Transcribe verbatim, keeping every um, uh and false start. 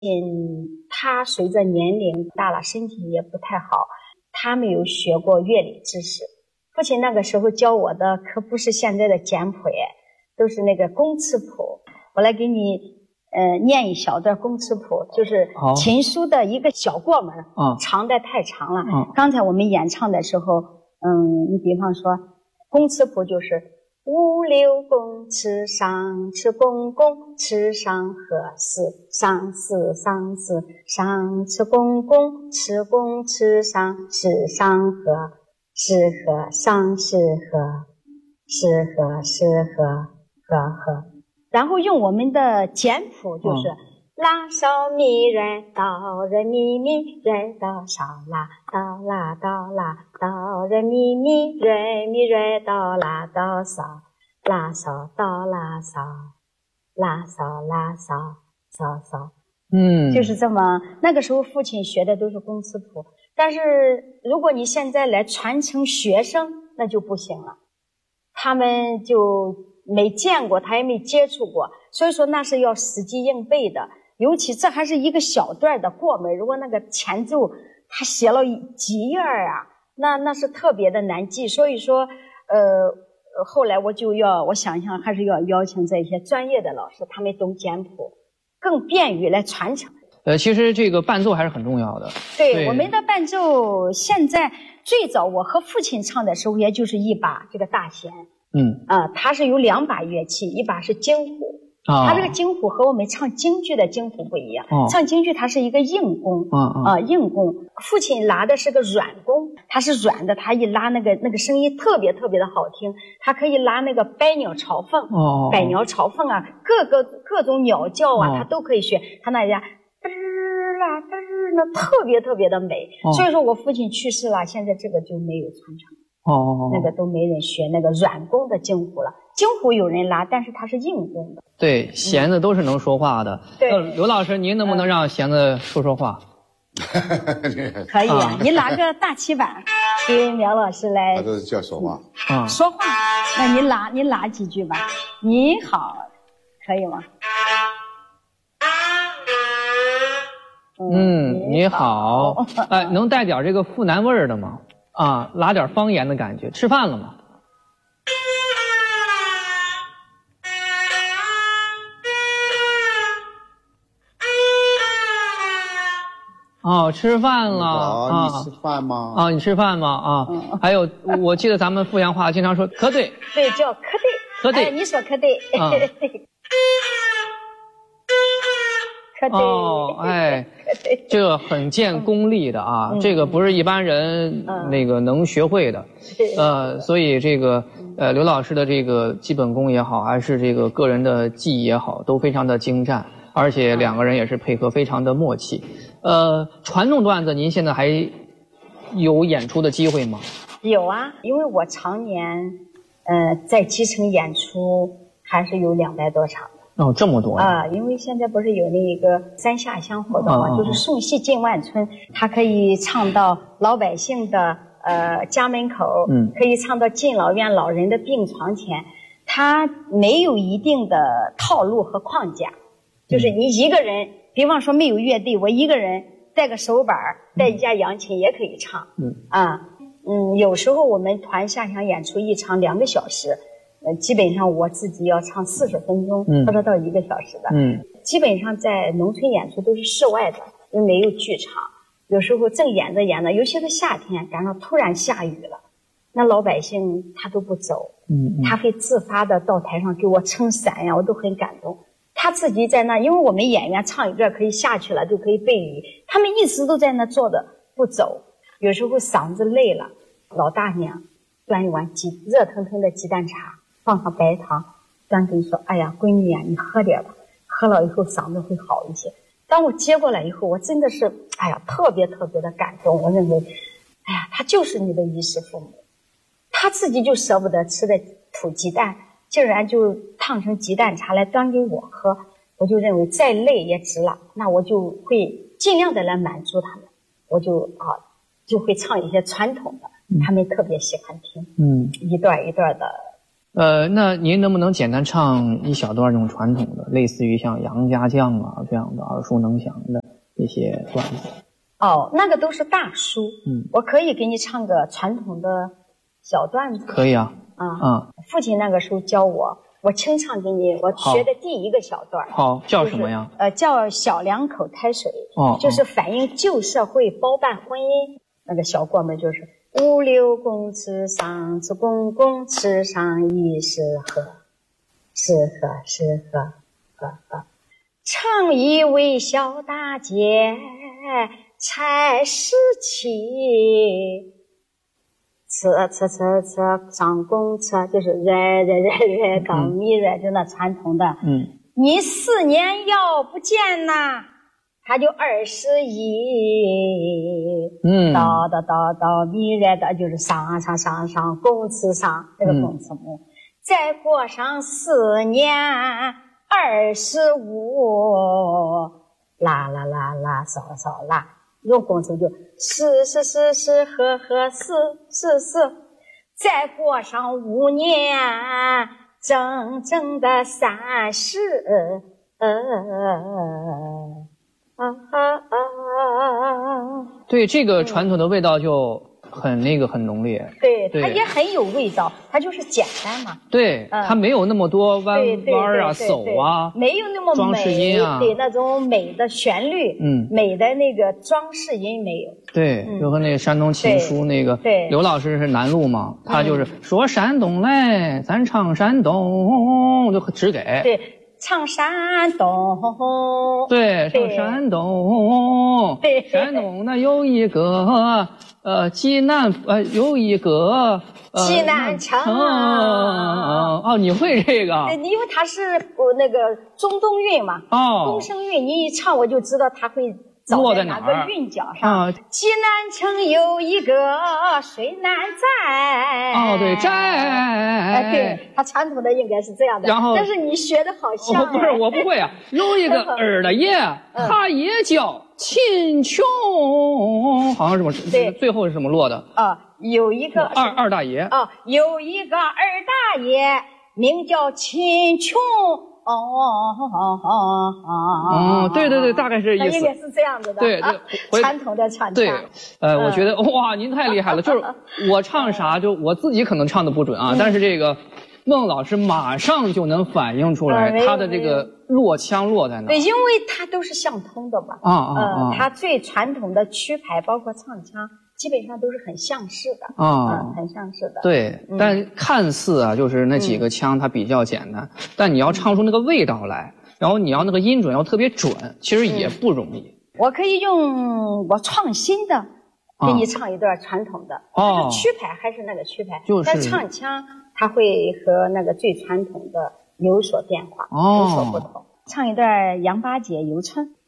他随着年龄大了，身体也不太好，他没有学过乐理知识。父亲那个时候教我的可不是现在的简谱，都是那个工词谱。我来给你呃念一小段工词谱，就是琴书的一个小过门，长的太长了。刚才我们演唱的时候，嗯，你比方说工词谱就是五六公尺上尺公公尺上合四上四上四上尺公公尺公尺上尺上合是合上是合是合是合合合，然后用我们的简谱就是拉烧咪来哆来咪咪来哆烧拉哆拉哆拉哆来咪咪来咪来哆拉哆烧拉烧哆拉烧拉烧拉烧烧烧，嗯，就是这么。那个时候父亲学的都是工词谱，但是如果你现在来传承学生，那就不行了，他们就没见过，他也没接触过，所以说那是要死记硬背的。尤其这还是一个小段的过门，如果那个前奏他写了几页啊，那那是特别的难记。所以说呃后来我就要我想想还是要邀请这些专业的老师，他们懂简谱，更便于来传承。 呃其实这个伴奏还是很重要的。 对, 对我们的伴奏现在最早我和父亲唱的时候也就是一把这个大弦，嗯啊、呃，它是有两把乐器，一把是京胡。哦、它这个京胡和我们唱京剧的京胡不一样，哦、唱京剧它是一个硬弓，啊、哦呃、硬弓。父亲拉的是个软弓，它是软的，它一拉那个那个声音特别特别的好听，它可以拉那个百鸟朝凤，哦，百鸟朝凤啊，各个各种鸟叫啊，哦、它都可以学，它那家嘚儿啦嘚儿，那特别特别的美。哦、所以说我父亲去世了，现在这个就没有传承。哦，那个都没人学那个软弓的京胡了，京胡有人拉，但是它是硬弓的。 对，弦子都是能说话的。嗯、对，刘老师，您能不能让弦子说说话？ 嗯、可以啊，你拉个大七板，给苗老师来。 他这是叫说话。 啊、嗯，说话。那你拉，你拉几句吧。你好，可以吗？ 嗯，你好。哎，能带点这个湖南味儿的吗？啊，拉点方言的感觉。吃饭了吗？哦，吃饭了啊！ 你吃饭吗？ 啊，你吃饭吗？啊，嗯、还有，我记得咱们阜阳话经常说可对， 对，叫可对， 可对， 哎，你说可对，啊、可对， 哦，哎，这个很见功力的啊，嗯、这个不是一般人那个能学会的，嗯、呃，所以这个呃刘老师的这个基本功也好，还是这个个人的技艺也好，都非常的精湛，而且两个人也是配合非常的默契。呃，传统段子您现在还有演出的机会吗？ 有啊，因为我常年呃在基层演出还是有两百多场的。 哦，这么多啊、呃！因为现在不是有那个三下乡活动嘛，哦、就是送戏进万村，它可以唱到老百姓的呃家门口，嗯，可以唱到敬老院老人的病床前，它没有一定的套路和框架，就是你一个人。嗯比方说没有乐队，我一个人带个手板带一架扬琴也可以唱。嗯啊嗯，有时候我们团下乡演出一场两个小时，呃，基本上我自己要唱四十分钟，嗯，或者到一个小时的。嗯，基本上在农村演出都是室外的，因为没有剧场。有时候正演着演着，尤其是夏天，赶上突然下雨了，那老百姓他都不走，嗯，他会自发的到台上给我撑伞呀，我都很感动。他自己在那，因为我们演员唱一段可以下去了，就可以背雨，他们一直都在那坐着不走。有时候嗓子累了，老大娘端一碗鸡热腾腾的鸡蛋茶，放上白糖，端给你说：“哎呀，闺女呀，你喝点吧，喝了以后嗓子会好一些。”当我接过来以后，我真的是哎呀，特别特别的感动。我认为，哎呀，他就是你的衣食父母，他自己就舍不得吃的土鸡蛋。竟然就烫成鸡蛋茶来端给我喝，我就认为再累也值了，那我就会尽量的来满足他们，我就啊就会唱一些传统的，他们特别喜欢听，嗯，一段一段的呃，那您能不能简单唱一小段这种传统的，类似于像杨家将啊这样的耳熟能详的一些段子？ 哦，那个都是大书。嗯，我可以给你唱个传统的小段子。 可以啊。啊、 嗯，父亲那个时候教我，我清唱给你。我学的第一个小段。 好，叫什么呀？ 就是、呃，叫小两口开水。哦，就是反映旧社会包办婚姻。那个小过门就是。五六公尺上，子公公吃上一食喝，食喝食喝喝喝。称一位小大姐，才十七。吃吃吃吃上公车，就是热热热热刚米热，就那传统的。嗯，你四年要不见呐。他就二十一，嗯，到到到到米热的，就是上上上上公尺上这个公尺母，嗯、再过上四年二十五，啦啦啦啦扫扫啦，用公尺就是是是是呵呵是是是，再过上五年，整整的三十，呃。啊啊啊！ 对，这个传统的味道就很那个很浓烈。 对，它也很有味道，它就是简单嘛。 对，嗯、它没有那么多弯弯啊、手啊， 没有那么美装饰音啊， 对那种美的旋律，嗯，美的那个装饰音没有。 对，嗯、就和那个山东琴书那个， 对， 刘老师是南路嘛，他就是说山东来，咱唱山东，就只给。 对。唱山东， 对，唱山东， 对， 山东呢有一个呃济南呃有一个呃济南城哦，你会这个？ 对，因为它是呃那个中东韵嘛，哦，东声韵，你一唱我就知道它会落在哪个韵脚上。啊，济南城有一个水南寨。 哦，对，寨。 哎，对，它传统的应该是这样的。 然后， 但是你学的好像、 哦。不是，我不会啊。有一个二大爷，他也叫秦琼，好像是什么？对，最后是什么落的？ 啊，有一个二二大爷。 啊，有一个二大爷，名叫秦琼。哦哦哦哦哦，对对对，大概是意思， 应该是这样子的， 对对， 传统的传承。 对，呃，我觉得哇，您太厉害了，就是我唱啥，就我自己可能唱的不准啊，但是这个孟老师马上就能反映出来他的这个落腔落在哪。 对，因为它都是相通的嘛。啊啊啊！它最传统的曲牌包括唱腔。基本上都是很相似的啊、嗯，很相似的。 对，嗯、但看似啊，就是那几个腔它比较简单，嗯、但你要唱出那个味道来，然后你要那个音准要特别准，其实也不容易。 嗯、我可以用我创新的给你唱一段传统的，哦，曲牌还是那个曲牌，就是但唱腔它会和那个最传统的有所变化，哦，有所不同。唱一段杨八姐游春。